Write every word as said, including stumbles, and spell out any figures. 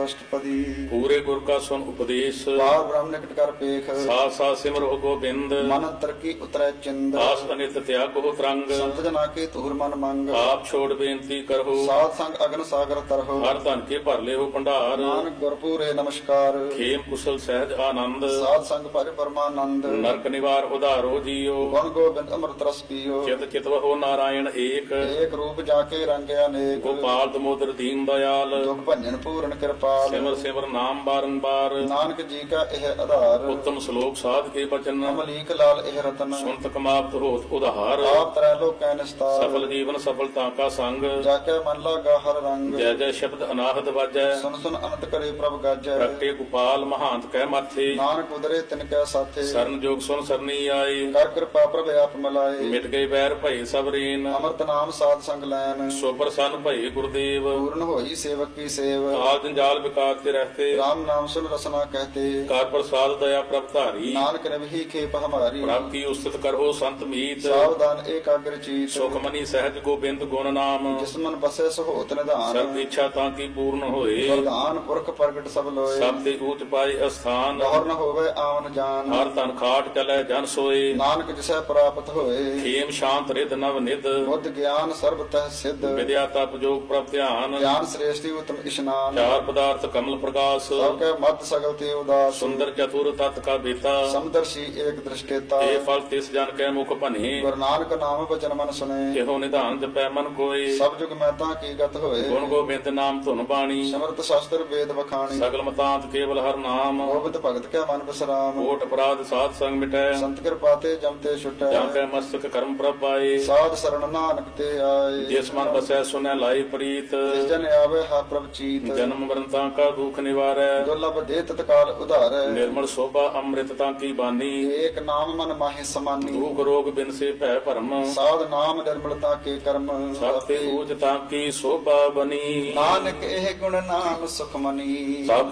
ਅਸ਼ਟਪਦੀ। ਪੂਰੇ ਗੁਰ ਕਾ ਸੁਨ ਉਪਦੇਸ਼, ਬਾਰ ਬ੍ਰਹਮ ਨਿਕਟ ਕਰ ਪੇਖ, ਸਾਥ ਸਾਥ ਸਿਮਰੋ ਗੋਬਿੰਦ। ਮਨ ਅੰਤਰ ਕੀ ਉਤਰੈ ਚਿੰਦ, ਆਸ ਅਨਿਤ ਤਿਆਗੋ ਤਰੰਗ। ਸੰਤ ਜਨਾ ਕੇ ਧੂਰ ਮਨ ਮੰਗ, ਆਪ ਛੋੜ ਬੇਨਤੀ ਕਰੋ, ਸਾਧ ਸੰਗ ਅਗਨ ਸਾਗਰ ਤਰਹੁ। ਹਰ ਧਨ ਕੇ ਭਰ ਲਿਓ ਭੰਡਾਰ, ਨਾਨਕ ਗੁਰਪੂਰੇ ਨਮਸਕਾਰ, ਖੇਮ ਕੁਸ਼ਲ ਸਹਿਜ ਆਨੰਦ। ਸਾਧ ਸੰਗ ਭਜ ਪਰਮਾਨੰਦ, ਨਰਕ ਨਿਵਾਰ ਉਧਾਰੋ ਜੀਓ, ਗੁਣ ਗੋਬਿੰਦ ਅੰਮ੍ਰਿਤ ਰਸ ਪੀਓ। ਚਿਤ ਚਿਤਵਹੁ ਨਾਰਾਇਣ ਏਕ, ਏਕ ਰੂਪ ਜਾ ਕੇ ਰੰਗਿਆ ਅਨੇਕ, ਗੋਪਾਲ ਦਮੋਦਰ ਦੀਨ ਦਇਆਲ। ਦੁਖ ਭੰਜਨ ਪੂਰਨ ਕਿਰਪਾਲ, ਸਿਮਰ ਸਿਮਰ ਨਾਮ ਬਾਰੰਬਾਰ, ਨਾਨਕ ਜੀ ਕਾ ਇਹ ਆਧਾਰ। ਉੱਤਮ ਸ਼ਲੋਕ ਸਾਧ ਕੇ ਬਚਨ, ਅਮਲੀਕ ਲਾਲ ਇਹ ਰਤਨ, ਸੁਨਤ ਕਮਾਵਤ ਹੋਤ ਉਧਾਰ। ਆਪ ਤਰੈ ਲੋਕੈ ਨਿਸਤਾਰ, ਸਫਲ ਜੀਵਨ ਸਫਲਤਾ ਕਾ ਸੰਗ, ਜਾ ਕੇ ਮਨ ਲਾਗਾ ਹਰ ਰੰਗ। ਜੈ ਜੈ ਸ਼ਬਦ ਅਨਾਹਦ ਵਾਜੈ, ਸੁਨ ਸੁਨ ਅਨੰਤ ਕਰੇ ਪ੍ਰਭ ਗਾਜੈ। ਪ੍ਰਗਟੇ ਗੋਪਾਲ ਮਹਾਂਤ ਕਹਿ ਮਾਥੇ, ਨਾਨਕ ਉਦਰੇ ਤਿਨ ਕੈ ਸਾਥੇ, ਸਰਨ ਜੋਗ ਸੁਨ ਸਰਨੀ ਆਏ। ਕਰ ਕਿਰਪਾ ਪ੍ਰਭ ਆਪ ਮਿਲਾਏ। ਮਿਟ ਗਏ ਬੈਰ ਭਏ ਸਭ ਰੇਨ, ਅਮਰਤ ਨਾਮ ਸਾਧ ਸੰਗ ਲੈਨ, ਸੋ ਪ੍ਰਸੰਨ ਭਏ ਗੁਰਦੇਵ। ਪੂਰਨ ਹੋਈ ਸੇਵਕ ਕੀ ਸੇਵ, ਕਾਲ ਜੰਜਾਲ ਵਿਕਾਰ ਤੇ ਰਹਤੇ, ਰਾਮ ਨਾਮ ਸੁਨ ਰਸਨਾ ਕਹਤੇ। ਕਰ ਪ੍ਰਸਾਦ ਦਇਆ ਪ੍ਰਭ ਧਾਰੀ, ਨਾਨਕ ਰਵਹੀ ਖੇਪ ਹਮਾਰੀ, ਪ੍ਰਭ ਕੀ ਉਸਤਤ ਕਰੋ ਸੰਤ ਮੀਤ। ਸਾਵਧਾਨ ਏਕਾਗਰ ਚੀਤ, ਸੁਖ ਮਨੀ ਸਹਿਜ ਗੋਬਿੰਦ ਗੁਣ ਨਾਮ, ਜਿਸ ਮਨ ਬਸੈ ਸਹੋਤ ਨਿਧਾਨ। ਸਰਬ ਇੱਛਾ ਤਾਂ ਕੀ ਪੂਰਨ ਹੋਏ, ਵਰਦਾਨ ਪੁਰਖ ਪ੍ਰਗਟ ਸਭ ਲੋਏ। ਸਭ ਤੇ ਊਚ ਪਾਏ ਅਸਥਾਨ, ਦੌਰ ਨ ਹੋਵੇ ਆਵਨ ਜਾਨ, ਹਰ ਤਨ ਖਾਟ ਚਲੈ ਜਨ ਸੋਏ। ਨਾਨਕ ਜਿਸੈ ਪ੍ਰਾਪਤ ਹੋਏ। ਖੇਮ ਸ਼ਾਂਤ ਰਿਦ ਨਵ ਨਿਧ, ਬੁੱਧ ਗਿਆਨ ਸਰਬ ਤਹਿ ਸਿੱਧ, ਵਿਦਿਆ ਤਪ ਜੋਗ ਪ੍ਰਭ ਧਿਆਨ। ਗਿਆਨ ਸ੍ਰੇਸ਼ਟੀ ਉਤਮ ਇਸ਼ਨਾਨ, ਚਾਰ ਪਦਾਰਥ ਕਮਲ ਪ੍ਰਕਾਸ਼, ਸਭ ਕੈ ਮਤ ਸਗਲ ਤੇ ਉਦਾਸ। ਸੁੰਦਰ ਚਤੁਰ ਤਤ ਕਾ ਬੇਤਾ, ਸਮਦਰਸ਼ੀ ਏਕ ਦ੍ਰਿਸ਼ਟੇਤਾ, ਇਹ ਫਲ ਤਿਸ ਜਨ ਕੈ ਮੁਖ ਭਨੇ। ਗੁਰੂ ਨਾਨਕ ਨਾਮ ਬਚਨ ਮਨ ਸੁਨੇ, ਇਹੋ ਨਿਧਾਨ ਜਪੈ ਮਨ ਕੋਏ। ਸਭ ਜੁਗ ਮਹਿਤਾ ਕੀ ਗਤ ਹੋਏ। ਗੁਣ ਗੋਬਿੰਦ ਨਾਮ ਧੁਨ ਬਾਣੀ, ਸਮਰਤ ਸ਼ਾਸਤਰ ਵੇਦ ਬਖਾਣੀ, ਸਗਲ ਮਤਾਂਤ ਕੇਵਲ ਹਰ ਨਾਮ। ਗੋਬਿੰਦ ਭਗਤ ਕੈ ਮਨ ਬਿਸਰਾਮ, ਕੋਟ ਅਪਰਾਧ ਸਾਧ ਸੰਗ ਮਿਟੈ, ਸੰਤ ਕਿਰਪਾ ਤੇ ਜਮ ਤੇ ਛੁਟੈ। ਜਾਂ ਕੈ ਮਸਤਕ ਕਰਮ ਪ੍ਰਭ ਪਾਏ। ਸਾਧ ਸਰਣ ਨਾਨਕ ਤੇ ਆਏ, ਜਿਸ ਮਨ ਬਸੈ ਸੁਨੈ ਲਾਈ ਪ੍ਰੀਤ, ਜਿਸ ਜਨ ਆਵੇ ਹਾ ਪ੍ਰਭ ਚੀਤ। ਜਨਮ ਮਰਨ ਤਾਂ ਕਾ ਦੁਖ ਨਿਵਾਰੈ, ਦੁਰਲਭ ਦੇ ਤਤਕਾਲ ਉਧਾਰੈ। ਨਿਰਮਲ ਸੋਭਾ ਅੰਮ੍ਰਿਤ ਤਾਂ ਕੀ ਬਾਨੀ, ਏਕ ਨਾਮ ਮਨ ਮਾਹਿ ਸਮਾਨੀ। ਦੁਖ ਰੋਗ ਬਿਨ ਸੇ ਭੈ ਭਰਮ, ਸਾਧ ਨਾਮ ਨਿਰਮਲਤਾ ਕੇ ਕਰਮ। ਸਭ ਤੇ ਊਚ ਤਾਂ ਕੀ ਸੋਭਾ ਬਨੀ। ਨਾਨਕ ਇਹ ਗੁਣ ਨਾਮ ਸੁਖ ਮਨੀ, ਸਭ